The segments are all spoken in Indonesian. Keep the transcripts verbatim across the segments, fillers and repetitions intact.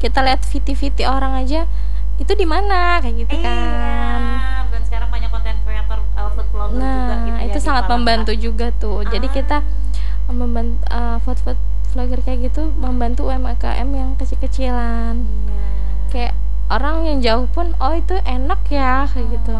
kita lihat V T-V T orang aja itu di mana kayak gitu kan. Iya, dan sekarang banyak konten creator uh, food vlogger nah, juga gitu ya. itu di sangat Palangka. membantu juga tuh. Jadi Ah. kita membantu uh, food food vlogger kayak gitu membantu U M K M yang kecil-kecilan. Iya. Kayak orang yang jauh pun oh itu enak ya kayak gitu.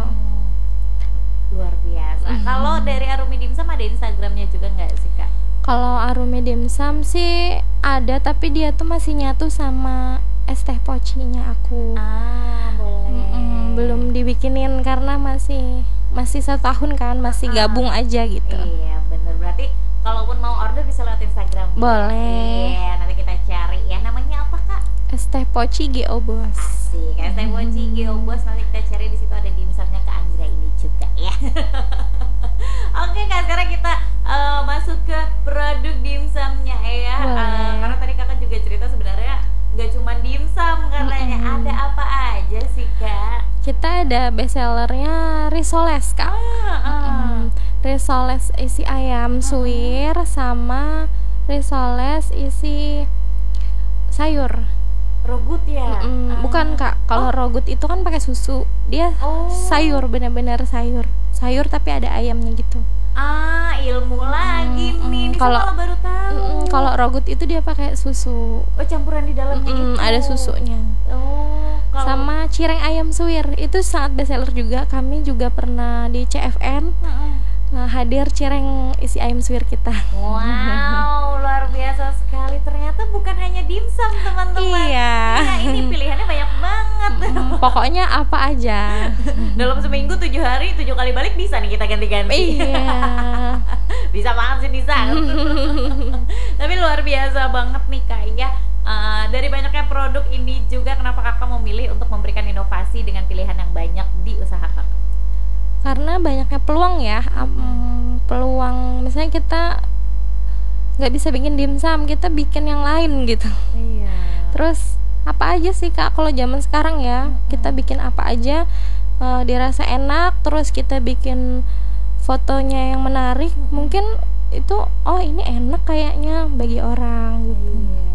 Luar biasa. Kalau dari Arumi Dimsum ada Instagramnya juga nggak sih Kak? Kalau Arumi Dimsum sih ada, tapi dia tuh masih nyatu sama es teh pocinya aku. Ah, boleh. Mm-mm, belum dibikinin karena masih masih satu tahun kan, masih gabung aja gitu. Iya, bener. Berarti kalaupun mau order bisa lewat Instagram. Boleh. Iya, nanti kita cari ya. Namanya apa Kak? Es teh poci G O Bos. Asik. Es teh poci Geo Bos. Nanti kita cari di situ ada dimsumnya Kak Anggra ini juga ya. Oke Kak, sekarang kita uh, masuk ke produk dimsumnya ya. Uh, karena tadi Kakak juga cerita sebenarnya nggak cuma dimsum katanya. Mm-mm. Ada apa aja sih Kak? Kita ada best sellernya risoles Kak. Ah, ah. Risoles isi ayam suwir sama risoles isi sayur. Rogut ya? Mm, ah. Bukan Kak, kalau oh. rogut itu kan pakai susu. Dia oh. sayur, benar-benar sayur. Sayur tapi ada ayamnya gitu. Ah, ilmu mm, lagi mm, nih. Kalau baru tahu. Mm, kalau rogut itu dia pakai susu. Oh, campuran di dalamnya mm, itu. Ada susunya. Oh, kalau... sama cireng ayam suwir itu sangat best seller juga. Kami juga pernah di C F N. Mm-hmm. Nah, hadir cireng isi ayam suwir kita. Wow, luar biasa sekali. Ternyata bukan hanya dimsum, teman-teman. Iya. Iya, ini pilihannya banyak banget. Hmm, pokoknya apa aja. Dalam seminggu tujuh hari, tujuh kali balik bisa nih kita ganti-ganti. Iya. Bisa banget sih, bisa. Tapi luar biasa banget nih Kak ya. Uh, dari banyaknya produk ini juga kenapa Kakak memilih untuk memberikan inovasi dengan pilihan yang banyak di usaha Kakak? Karena banyaknya peluang ya, um, peluang misalnya kita nggak bisa bikin dimsum, kita bikin yang lain gitu. Iya. Terus apa aja sih Kak kalau zaman sekarang ya, mm-hmm. kita bikin apa aja uh, dirasa enak, terus kita bikin fotonya yang menarik, mm-hmm. mungkin itu oh ini enak kayaknya bagi orang gitu. Iya.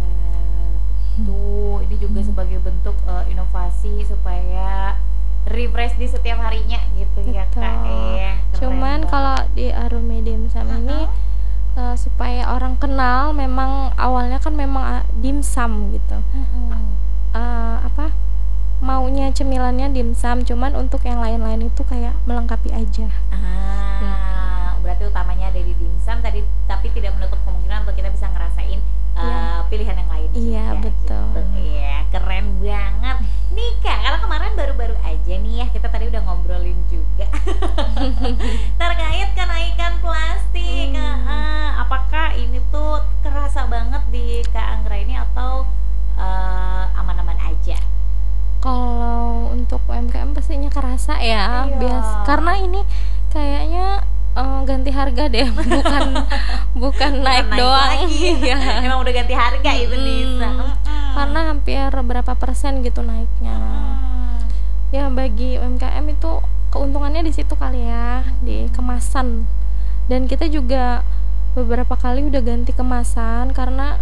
Tuh, ini juga sebagai bentuk uh, inovasi supaya refresh di setiap harinya gitu. Betul. Ya Kak eh, cuman kalau di Arumi Dimsum uh-huh. ini uh, supaya orang kenal, memang awalnya kan memang uh, dimsum gitu. Uh-huh. uh, apa maunya cemilannya dimsum, cuman untuk yang lain-lain itu kayak melengkapi aja. Ah, hmm. Berarti utamanya ada di dimsum tadi, tapi tidak menutup kemungkinan untuk kita bisa ngerasain uh, yeah. pilihan yang lain. Iya juga, betul. Iya, gitu. Keren banget nih Kak. Karena kemarin baru-baru aja nih ya, kita tadi udah ngobrolin juga terkait kenaikan plastik. Hmm. Uh, apakah ini tuh kerasa banget di Kak Anggra ini atau uh, aman-aman aja? Kalau untuk U M K M pastinya kerasa ya. Iya. Bias karena ini kayaknya uh, ganti harga deh, bukan bukan naik, naik doang. Ya. Emang udah ganti harga itu hmm. bisa. Karena hampir berapa persen gitu naiknya. Hmm. Ya bagi U M K M itu keuntungannya di situ kali ya, di kemasan. Dan kita juga beberapa kali udah ganti kemasan karena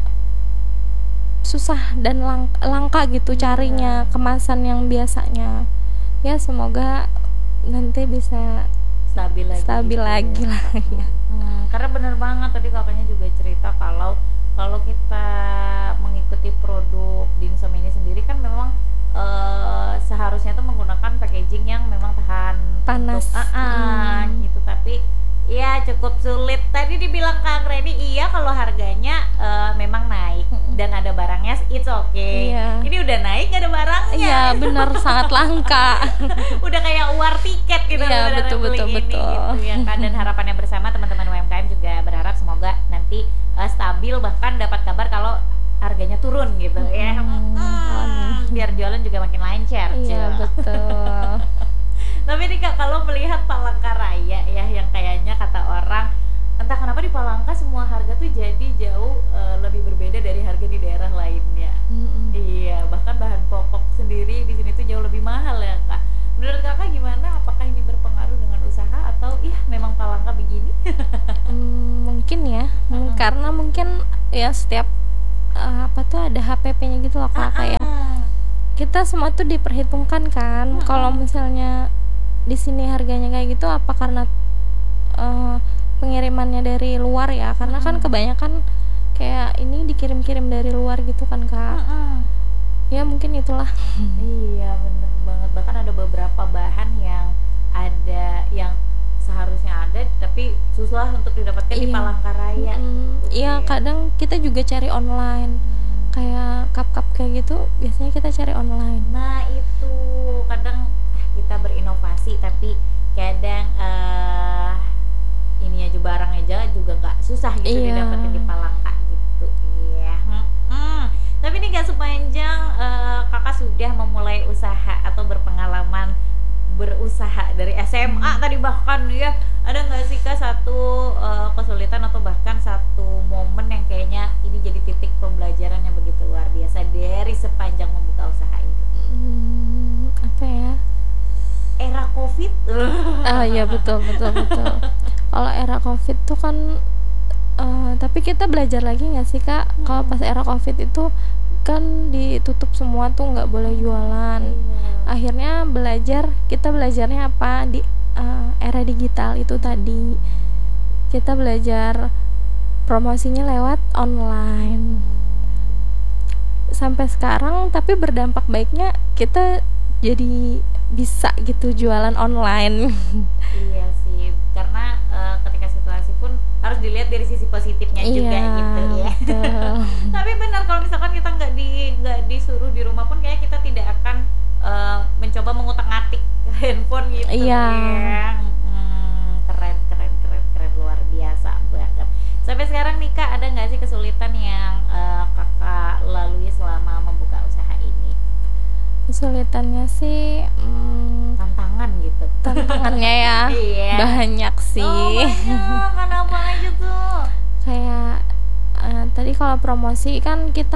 susah dan lang- langka gitu carinya kemasan yang biasanya. Ya semoga nanti bisa stabil lagi, stabil gitu lagi ya. lah ya. Hmm, karena bener banget tadi kakaknya juga cerita kalau kalau kita mengikuti produk dimsum ini sendiri kan memang uh, seharusnya tuh menggunakan packaging yang memang tahan panas untuk, uh, uh, hmm. gitu. Tapi ya cukup sulit. Tadi dibilang Kang Reni iya kalau harganya uh, memang naik hmm. dan ada barangnya, it's okay. Iya. Ini udah naik gak ada barangnya. Iya benar, sangat langka. Udah kayak war tiket gitu. Iya betul betul ini, betul. Gitu, ya kan. Dan harapannya bersama teman-teman U M K M juga berharap semoga nanti uh, stabil, bahkan dapat kabar kalau harganya turun gitu hmm. ya. Hmm. Biar jualan juga makin lancar. Iya betul. Tapi nih Kak, kalau melihat Palangkaraya ya, yang kayaknya kata orang entah kenapa di Palangka semua harga tuh jadi jauh uh, lebih berbeda dari harga di daerah lainnya. Mm-hmm. Iya, bahkan bahan pokok sendiri di sini tuh jauh lebih mahal ya Kak. Menurut Kakak gimana? Apakah ini berpengaruh dengan usaha atau ih memang Palangka begini? hmm, mungkin ya, mm-hmm. karena mungkin ya setiap uh, apa tuh ada H P P-nya gitu loh Kak, kayak kita semua tuh diperhitungkan kan. Hmm. Kalau misalnya di sini harganya kayak gitu, apa karena uh, pengirimannya dari luar ya? Karena hmm. kan kebanyakan kayak ini dikirim-kirim dari luar gitu kan kak. Hmm. Ya mungkin itulah. Iya bener banget. Bahkan ada beberapa bahan yang ada yang seharusnya ada tapi susah untuk didapatkan iya. di Palangkaraya. Hmm. Gitu, iya ya. Kadang kita juga cari online. Hmm. Kayak cup-cup kayak gitu biasanya kita cari online. Nah itu kadang kita berinovasi tapi kadang uh, ini aja barang aja juga nggak susah gitu iya. didapetin di Palangka gitu ya. Hmm. Tapi ini nggak sepanjang uh, kakak sudah memulai usaha atau berpengalaman berusaha dari S M A hmm. tadi bahkan ya, ada nggak sih kak satu uh, kesulitan atau bahkan satu momen yang kayaknya ini jadi titik pembelajaran yang begitu luar biasa dari sepanjang membuka usaha itu? Hmm, apa ya? Era COVID. Ah iya betul betul betul. Kalau era COVID tuh kan, uh, tapi kita belajar lagi nggak sih kak? Hmm. Kalau pas era COVID itu kan ditutup semua tuh nggak boleh jualan. Hmm. Akhirnya belajar, kita belajarnya apa di uh, era digital itu tadi. Kita belajar promosinya lewat online. Sampai sekarang tapi berdampak baiknya kita jadi bisa gitu jualan online. Iya sih, karena uh, ketika situasi pun harus dilihat dari sisi positifnya iya, juga gitu ya. Tapi benar kalau misalkan kita nggak di nggak disuruh di rumah pun kayak kita tidak akan Uh, mencoba mengutak-atik handphone gitu iya. ya. Hmm, keren keren keren keren luar biasa banget. Sampai sekarang nih kak, ada nggak sih kesulitan yang uh, kakak lalui selama membuka usaha ini? Kesulitannya sih hmm, tantangan gitu. Tantangannya ya iya. banyak sih. Oh banyak, kenapa aja tuh? Kayak uh, tadi kalau promosi kan kita